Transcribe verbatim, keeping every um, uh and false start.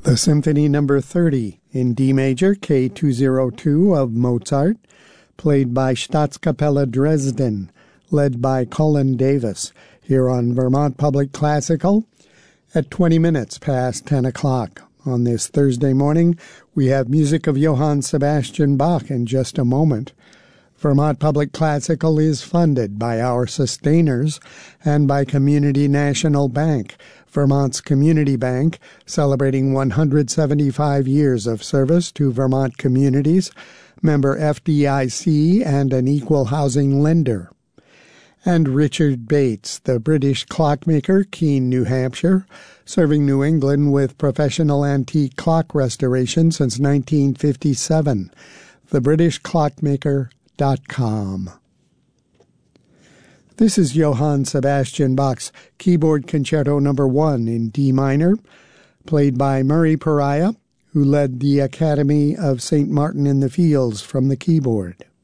The Symphony Number thirty in D major, K two oh two of Mozart, played by Staatskapelle Dresden, led by Colin Davis, here on Vermont Public Classical at twenty minutes past ten o'clock. On this Thursday morning, we have music of Johann Sebastian Bach in just a moment. Vermont Public Classical is funded by our sustainers and by Community National Bank, Vermont's community bank, celebrating one hundred seventy-five years of service to Vermont communities, member F D I C, and an equal housing lender. And Richard Bates, the British clockmaker, Keene, New Hampshire, serving New England with professional antique clock restoration since nineteen fifty-seven. the british clockmaker dot com. This is Johann Sebastian Bach's Keyboard Concerto Number one in D minor, played by Murray Pariah, who led the Academy of Saint Martin in the Fields from the keyboard.